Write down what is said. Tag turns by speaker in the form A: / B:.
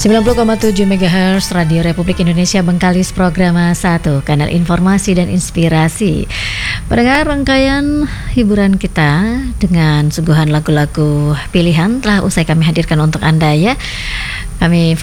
A: 90,7 MHz Radio Republik Indonesia Bengkalis, program 1, kanal informasi dan inspirasi. Pendengar, rangkaian hiburan kita dengan suguhan lagu-lagu pilihan telah usai kami hadirkan untuk Anda ya. Kami